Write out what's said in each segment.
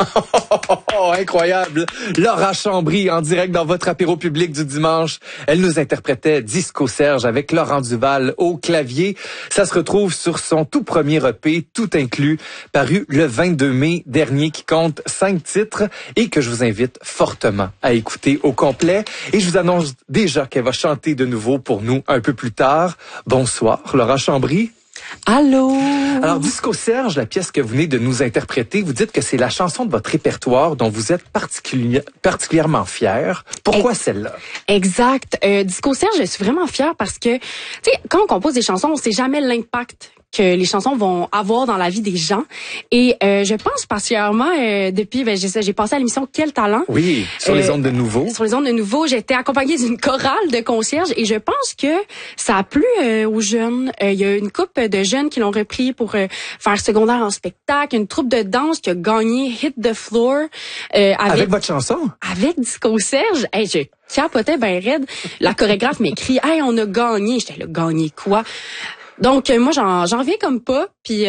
Oh, incroyable! Laura Chambry, en direct dans votre apéro public du dimanche. Elle nous interprétait Disco Serge avec Laurent Duval au clavier. Ça se retrouve sur son tout premier EP, Tout inclus, paru le 22 mai dernier, qui compte 5 titres et que je vous invite fortement à écouter au complet. Et je vous annonce déjà qu'elle va chanter de nouveau pour nous un peu plus tard. Bonsoir, Laura Chambry. Allô? Alors, Disco Serge, la pièce que vous venez de nous interpréter, vous dites que c'est la chanson de votre répertoire dont vous êtes particulièrement fière. Pourquoi celle-là? Exact. Disco Serge, je suis vraiment fière parce que, tu sais, quand on compose des chansons, on sait jamais l'impact que les chansons vont avoir dans la vie des gens. Et je pense particulièrement, depuis, j'ai passé à l'émission Quel talent. Oui, sur les ondes de Nouveau. Sur les ondes de Nouveau, j'étais accompagnée d'une chorale de concierges et je pense que ça a plu aux jeunes. Il y a une couple de jeunes qui l'ont repris pour faire secondaire en spectacle, une troupe de danse qui a gagné Hit the Floor. Avec votre chanson? Avec Disco Serge. Hey, je capotais ben raide. La chorégraphe m'écrit « Hey, on a gagné ». J'étais là, gagné quoi? Donc moi j'en reviens comme pas, puis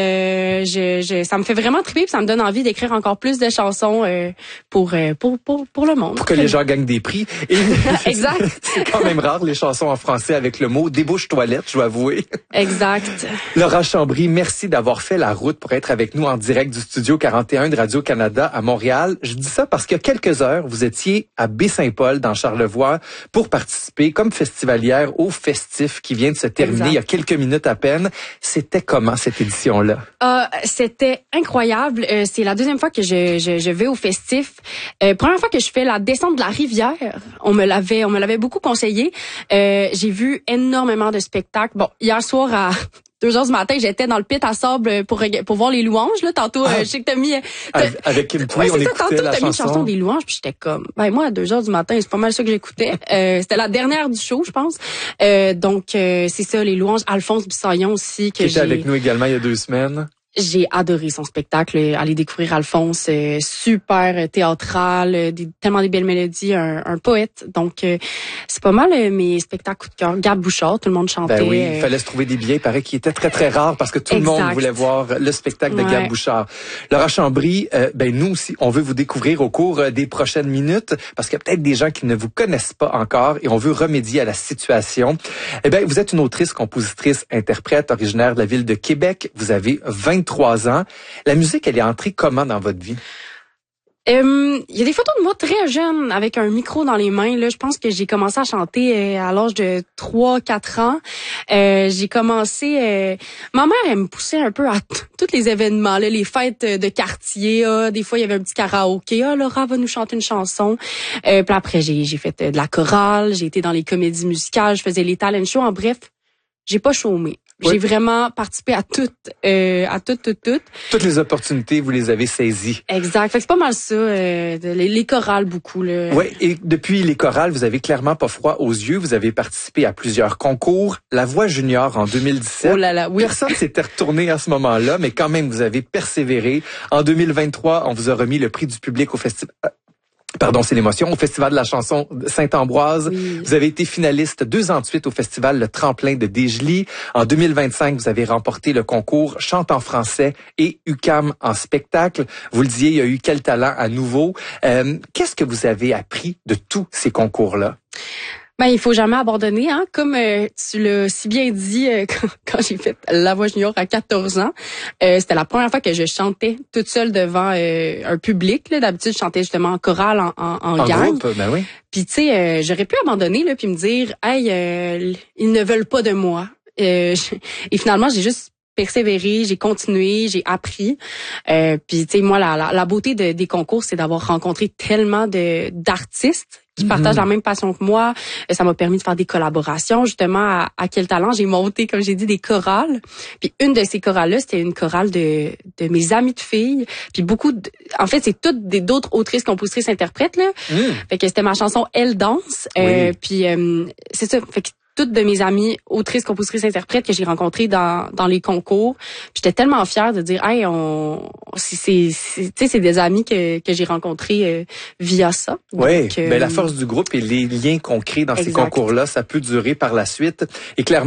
ça me fait vraiment triper, puis ça me donne envie d'écrire encore plus de chansons pour le monde. Pour que les gens gagnent des prix. Et exact. C'est quand même rare les chansons en français avec le mot débouche-toilette, je dois avouer. Exact. Laura Chambry, merci d'avoir fait la route pour être avec nous en direct du studio 41 de Radio-Canada à Montréal. Je dis ça parce qu'il y a quelques heures, vous étiez à Baie-Saint-Paul dans Charlevoix pour participer comme festivalière au Festif qui vient de se terminer il y a quelques minutes à peine. C'était comment cette édition-là? C'était incroyable. C'est la deuxième fois que je vais au Festif. Première fois que je fais la descente de la rivière. On me l'avait beaucoup conseillé. J'ai vu énormément de spectacles. Bon, hier soir à 2h du matin, j'étais dans le pit à sable pour voir les louanges. Là, tantôt, je sais que t'as mis... Avec Kim Pouy, on écoutait tantôt, la t'as mis une chanson. chanson des louanges, puis j'étais comme... moi, à 2h du matin, c'est pas mal ça que j'écoutais. C'était la dernière du show, je pense. Donc, c'est ça, les louanges. Alphonse Bissaillon aussi. Qui était avec nous également il y a 2 semaines. J'ai adoré son spectacle, aller découvrir Alphonse, super théâtral, tellement des belles mélodies, un poète. Donc c'est pas mal mes spectacles coup de cœur. Gab Bouchard, tout le monde chantait. Ben oui, il fallait se trouver des billets, il paraît qu'il était très très rare parce que tout le monde voulait voir le spectacle de Gab Bouchard. Laura Chambry, nous aussi, on veut vous découvrir au cours des prochaines minutes parce qu'il y a peut-être des gens qui ne vous connaissent pas encore et on veut remédier à la situation. Vous êtes une autrice, compositrice, interprète originaire de la ville de Québec. Vous avez 23 ans. La musique, elle est entrée comment dans votre vie? Il y a des photos de moi très jeune avec un micro dans les mains. Là, je pense que j'ai commencé à chanter à l'âge de 3-4 ans. J'ai commencé... ma mère, elle me poussait un peu à tous les événements, là, les fêtes de quartier. Des fois, il y avait un petit karaoké. Laura va nous chanter une chanson. Puis après, j'ai fait de la chorale. J'ai été dans les comédies musicales. Je faisais les talent shows. En bref, j'ai pas chômé. Oui. J'ai vraiment participé à toutes. Toutes les opportunités, vous les avez saisies. Exact. Fait que c'est pas mal ça. Les chorales, beaucoup, là. Oui, et depuis les chorales, vous avez clairement pas froid aux yeux. Vous avez participé à plusieurs concours. La Voix junior en 2017. Oh là là, oui. Personne s'était retourné à ce moment-là, mais quand même, vous avez persévéré. En 2023, on vous a remis le prix du public au festival... Pardon, c'est l'émotion. Au Festival de la chanson de Saint-Ambroise, oui. Vous avez été finaliste 2 ans de suite au Festival Le Tremplin de Desjely. En 2025, vous avez remporté le concours Chante en français et UQAM en spectacle. Vous le disiez, il y a eu Quel talent à nouveau. Qu'est-ce que vous avez appris de tous ces concours-là? Il faut jamais abandonner, hein. Comme tu l'as si bien dit quand j'ai fait La Voix junior à 14 ans, c'était la première fois que je chantais toute seule devant un public. Là. D'habitude, je chantais justement en chorale, en gang. Groupe, ben oui. Puis tu sais, j'aurais pu abandonner là, puis me dire, hey, ils ne veulent pas de moi. Et finalement, j'ai juste persévéré, j'ai continué, j'ai appris. Puis tu sais, moi, la beauté des concours, c'est d'avoir rencontré tellement d'artistes qui partagent la même passion que moi. Ça m'a permis de faire des collaborations. Justement, à Quel talent, j'ai monté, comme j'ai dit, des chorales. Puis une de ces chorales-là, c'était une chorale de mes amies de filles. Puis en fait, c'est toutes d'autres autrices, compositrices, interprètes, là. Fait que c'était ma chanson Elle danse. Oui. Puis c'est ça. Fait que toutes de mes amies autrices, compositrices, interprètes que j'ai rencontrées dans les concours. Puis j'étais tellement fière de dire, hey, c'est des amis que j'ai rencontrés via ça. Oui, la force du groupe et les liens qu'on crée dans ces concours-là, ça peut durer par la suite. Et clairement,